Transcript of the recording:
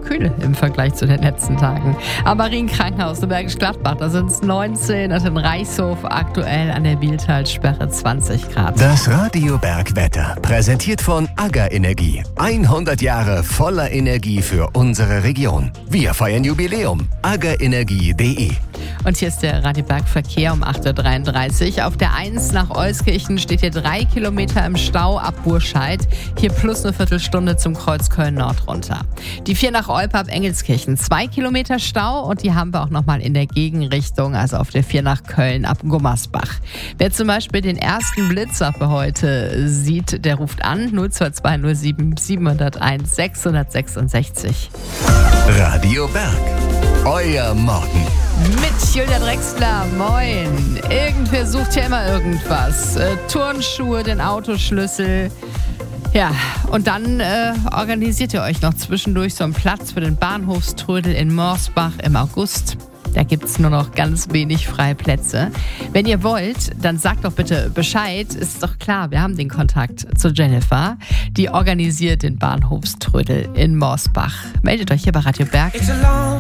kühl im Vergleich zu den letzten Tagen. Am Marienkrankenhaus in Bergisch Gladbach, da sind es 19, und in Reichshof aktuell an der Bieltalsperre 20 Grad. Das Radio Bergwetter, präsentiert von AGA Energie. 100 Jahre voller Energie für unsere Region. Wir feiern Jubiläum. agaenergie.de. Und hier ist der Radio Berg Verkehr um 8.33 Uhr. Auf der 1 nach Euskirchen steht hier 3 Kilometer im Stau ab Burscheid. Hier plus eine Viertelstunde zum Kreuz Köln-Nord runter. Die 4 nach Olpe ab Engelskirchen 2 Kilometer Stau, und die haben wir auch nochmal in der Gegenrichtung, also auf der 4 nach Köln ab Gummersbach. Wer zum Beispiel den ersten Blitzer für heute sieht, der ruft an 022 07 701 666. Radio Berg, euer Morgen. Mit Julia Drexler, moin. Irgendwer sucht ja immer irgendwas. Turnschuhe, den Autoschlüssel. Ja, und dann organisiert ihr euch noch zwischendurch so einen Platz für den Bahnhofströdel in Morsbach im August. Da gibt es nur noch ganz wenig freie Plätze. Wenn ihr wollt, dann sagt doch bitte Bescheid. Ist doch klar, wir haben den Kontakt zu Jennifer. Die organisiert den Bahnhofströdel in Morsbach. Meldet euch hier bei Radio Berg.